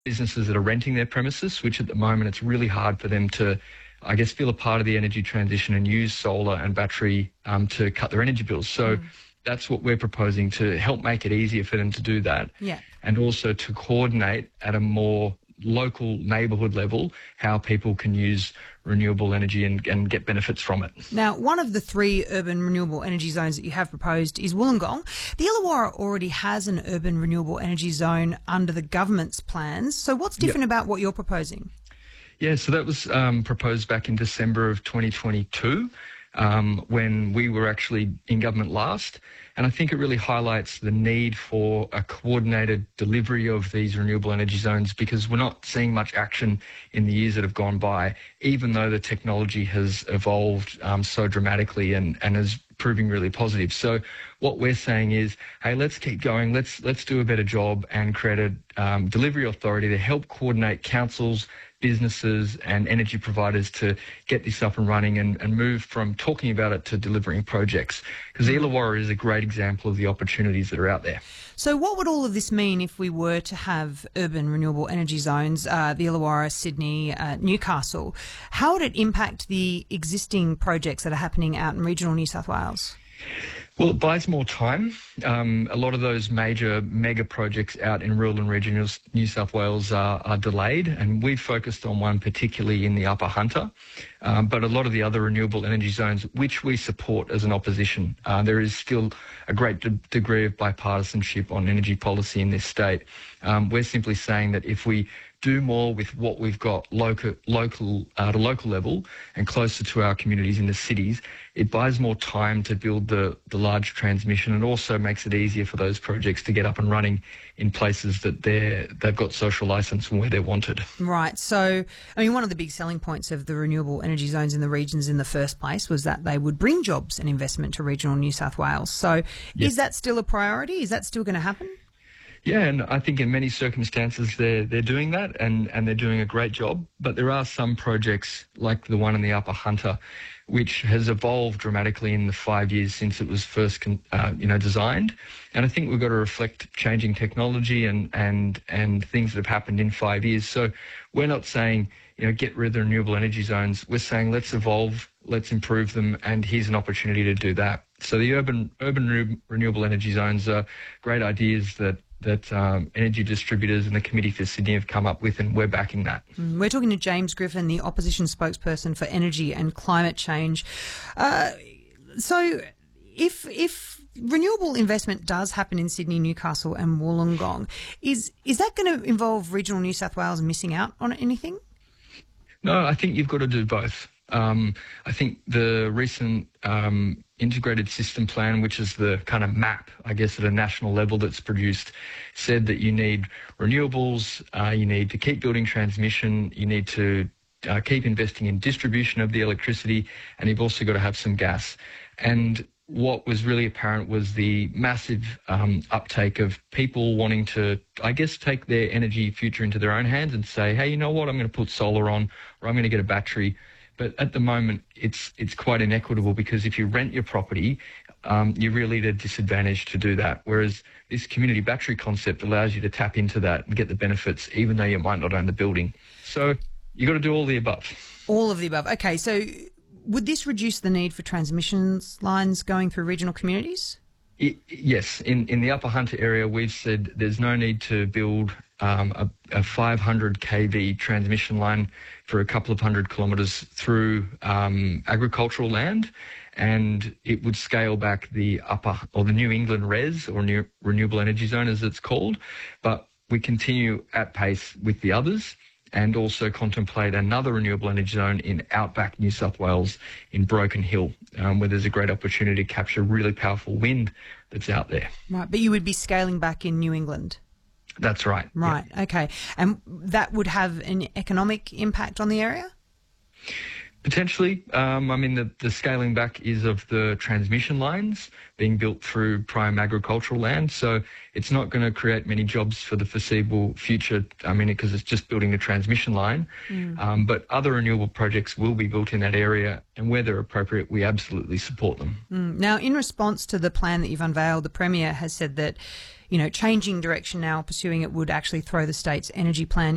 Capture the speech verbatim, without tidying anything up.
businesses that are renting their premises, which at the moment it's really hard for them to, I guess, feel a part of the energy transition and use solar and battery um, to cut their energy bills. So mm. that's what we're proposing, to help make it easier for them to do that. Yeah. And also to coordinate at a more local neighbourhood level how people can use renewable energy and, and get benefits from it. Now, one of the three urban renewable energy zones that you have proposed is Wollongong. The Illawarra already has an urban renewable energy zone under the government's plans. So what's different yep. about what you're proposing? Yeah, so that was um, proposed back in December of twenty twenty-two um, when we were actually in government last. And I think it really highlights the need for a coordinated delivery of these renewable energy zones, because we're not seeing much action in the years that have gone by, even though the technology has evolved um, so dramatically and, and is proving really positive. So what we're saying is, hey, let's keep going. Let's let's do a better job and create a um, delivery authority to help coordinate councils, businesses and energy providers to get this up and running and, and move from talking about it to delivering projects. Because Illawarra is a great example of the opportunities that are out there. So what would all of this mean if we were to have urban renewable energy zones, uh, the Illawarra, Sydney, uh, Newcastle? How would it impact the existing projects that are happening out in regional New South Wales? Well, it buys more time. Um, a lot of those major mega projects out in rural and regional New South Wales are, are delayed, and we've focused on one particularly in the Upper Hunter. Um, but a lot of the other renewable energy zones, which we support as an opposition, uh, there is still a great de- degree of bipartisanship on energy policy in this state. Um, we're simply saying that if we do more with what we've got local, local uh, at a local level and closer to our communities in the cities, it buys more time to build the, the large transmission, and also makes it easier for those projects to get up and running in places that they're, they've got social licence and where they're wanted. Right. So, I mean, one of the big selling points of the renewable energy zones in the regions in the first place was that they would bring jobs and investment to regional New South Wales. So yep. is that still a priority? Is that still going to happen? Yeah, and I think in many circumstances they're, they're doing that and, and they're doing a great job. But there are some projects like the one in the Upper Hunter, which has evolved dramatically in the five years since it was first uh, you know, designed. And I think we've got to reflect changing technology and, and, and things that have happened in five years. So we're not saying, you know, get rid of the renewable energy zones. We're saying let's evolve, let's improve them, and here's an opportunity to do that. So the urban, urban re- renewable energy zones are great ideas that that um, energy distributors and the Committee for Sydney have come up with, and we're backing that. Mm, we're talking to James Griffin, the opposition spokesperson for energy and climate change. Uh, so if if renewable investment does happen in Sydney, Newcastle and Wollongong, is, is that going to involve regional New South Wales missing out on anything? No, I think you've got to do both. Um, I think the recent um, integrated system plan, which is the kind of map, I guess, at a national level that's produced, said that you need renewables, uh, you need to keep building transmission, you need to uh, keep investing in distribution of the electricity, and you've also got to have some gas. And what was really apparent was the massive um, uptake of people wanting to, I guess, take their energy future into their own hands and say, hey, you know what, I'm going to put solar on, or I'm going to get a battery. But at the moment, it's it's quite inequitable, because if you rent your property, um, you're really at a disadvantage to do that. Whereas this community battery concept allows you to tap into that and get the benefits, even though you might not own the building. So you've got to do all the above. All of the above. Okay, so would this reduce the need for transmission lines going through regional communities? It, yes. In, in the Upper Hunter area, we've said there's no need to build um, a, a five hundred kilovolt transmission line for a couple of hundred kilometres through um, agricultural land, and it would scale back the upper, or the New England R E Z, or New Renewable Energy Zone as it's called. But we continue at pace with the others, and also contemplate another renewable energy zone in outback New South Wales in Broken Hill, um, where there's a great opportunity to capture really powerful wind that's out there. Right, but you would be scaling back in New England? That's right. Right, yeah. Okay. And that would have an economic impact on the area? Potentially. Um, I mean, the, the scaling back is of the transmission lines being built through prime agricultural land. So it's not going to create many jobs for the foreseeable future, I mean, because it's just building a transmission line. Mm. Um, but other renewable projects will be built in that area, and where they're appropriate, we absolutely support them. Mm. Now, in response to the plan that you've unveiled, the Premier has said that, you know, changing direction now, pursuing it would actually throw the state's energy plan